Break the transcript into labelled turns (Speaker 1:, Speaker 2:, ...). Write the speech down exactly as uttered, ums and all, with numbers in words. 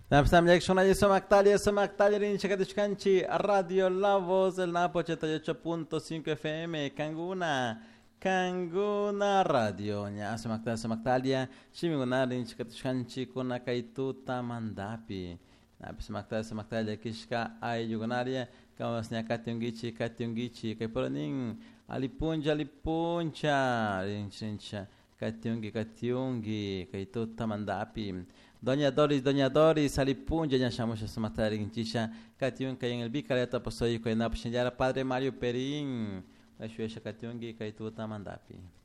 Speaker 1: Napsam Yakshona Yesomaktalia, Somaktalia, Rinchakatushkanchi, Radio La Voz del Napo ochenta y ocho punto cinco F M, Kanguna, Kanguna Radio, Nya Somaktalia, Somaktalia, Shimiguna, Rinchakatushkanchi, Kuna Kaituta Mandapi, Napsamaktalia, Somaktalia, Kishka, Ayugunaria, Kamasnya Katyungichi, Katyungichi, Kaiporoning, Alipunja, Alipuncha, Rinchincha, Katyungi, Katyungi, Kaituta Mandapi. Doña Doris, Doña Doris, Alipunja, ya chamusha su matari ginchicha, Katiun kay en el bicaleta pasoy ko na Padre Mario Perin, la shuesha Katiungi kay tuta mandapi.